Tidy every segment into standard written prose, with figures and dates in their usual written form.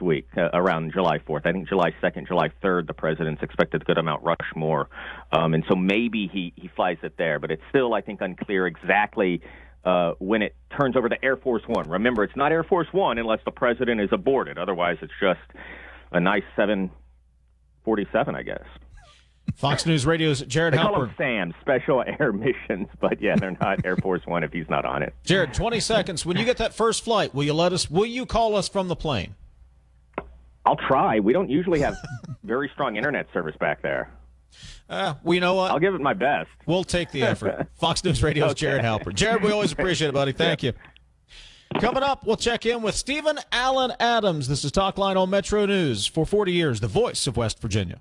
next week, around July 4th. I think July 2nd, July 3rd, the president's expected to go to Mount Rushmore. And so maybe he flies it there. But it's still, I think, unclear exactly when it turns over to Air Force One. Remember, it's not Air Force One unless the president is aboard it. Otherwise, it's just a nice 747, I guess. Fox News Radio's Jared They Halpern. call them SAM, Special Air Missions, but yeah, they're not Air Force One if he's not on it. Jared, 20 seconds. When you get that first flight, will you call us from the plane? I'll try. We don't usually have very strong internet service back there. Well, you know what? I'll give it my best. We'll take the effort. Fox News Radio's Jared Halpern. Jared, we always appreciate it, buddy. Thank you. Coming up, we'll check in with Stephen Allen Adams. This is Talkline on Metro News. For 40 years, the voice of West Virginia.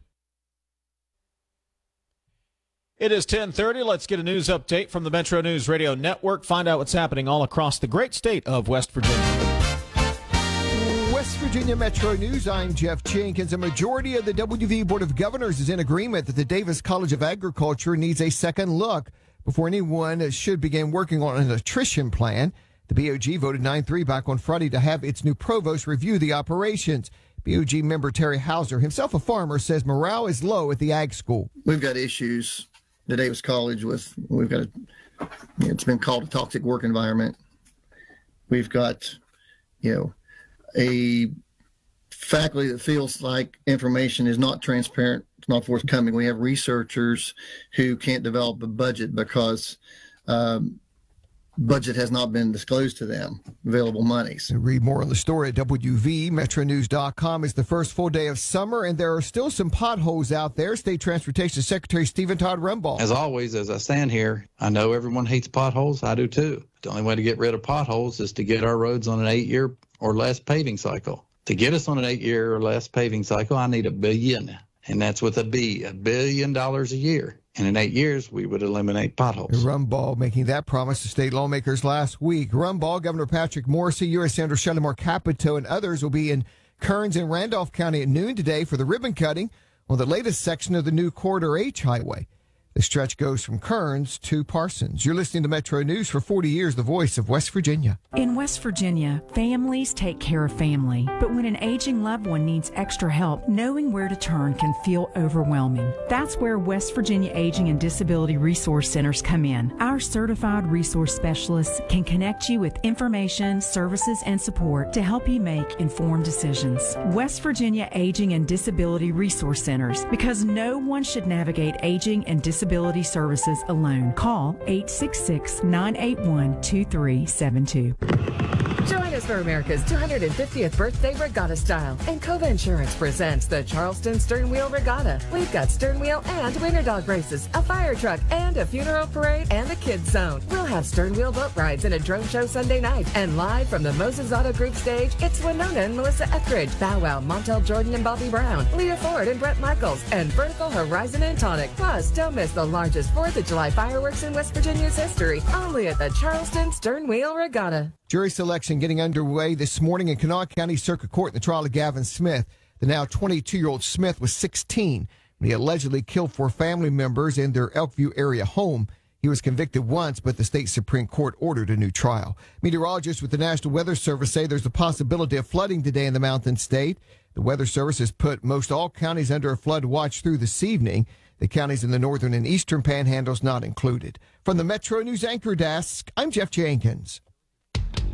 It is 10:30. Let's get a news update from the Metro News Radio Network. Find out what's happening all across the great state of West Virginia. West Virginia Metro News, I'm Jeff Jenkins. A majority of the WV Board of Governors is in agreement that the Davis College of Agriculture needs a second look before anyone should begin working on an attrition plan. The BOG voted 9-3 back on Friday to have its new provost review the operations. BOG member Terry Hauser, himself a farmer, says morale is low at the ag school. We've got issues at Davis College it's been called a toxic work environment. We've got, a faculty that feels like information is not transparent, it's not forthcoming. We have researchers who can't develop a budget because budget has not been disclosed to them, available monies. Read more on the story at WVMetroNews.com. It's the first full day of summer, and there are still some potholes out there. State Transportation Secretary Stephen Todd Rumbaugh. As always, as I stand here, I know everyone hates potholes. I do too. The only way to get rid of potholes is to get our roads on an 8-year or less paving cycle. To get us on an 8-year or less paving cycle, I need $1 billion, and that's with a B, $1 billion a year. And in 8 years, we would eliminate potholes. Rumbaugh making that promise to state lawmakers last week. Rumbaugh, Governor Patrick Morrisey, U.S. Senator Shelley Moore Capito, and others will be in Kearns and Randolph County at noon today for the ribbon cutting on the latest section of the new Corridor H Highway. The stretch goes from Kearns to Parsons. You're listening to Metro News. For 40 years, the voice of West Virginia. In West Virginia, families take care of family. But when an aging loved one needs extra help, knowing where to turn can feel overwhelming. That's where West Virginia Aging and Disability Resource Centers come in. Our certified resource specialists can connect you with information, services, and support to help you make informed decisions. West Virginia Aging and Disability Resource Centers, because no one should navigate aging and disability services alone. Call 866-981-2372. Join us for America's 250th birthday regatta style. And Cova Insurance presents the Charleston Sternwheel Regatta. We've got sternwheel and winter dog races, a fire truck, and a funeral parade, and a kids zone. We'll have sternwheel boat rides and a drone show Sunday night. And live from the Moses Auto Group stage, it's Winona and Melissa Etheridge, Bow Wow, Montel Jordan and Bobby Brown, Leah Ford and Brett Michaels, and Vertical Horizon and Tonic. Plus, don't miss the largest 4th of July fireworks in West Virginia's history, only at the Charleston Sternwheel Regatta. Jury selection getting underway this morning in Kanawha County Circuit Court in the trial of Gavin Smith. The now 22-year-old Smith was 16 when he allegedly killed 4 family members in their Elkview area home. He was convicted once, but the state Supreme Court ordered a new trial. Meteorologists with the National Weather Service say there's a possibility of flooding today in the Mountain State. The Weather Service has put most all counties under a flood watch through this evening. The counties in the northern and eastern panhandles not included. From the Metro News Anchor Desk, I'm Jeff Jenkins.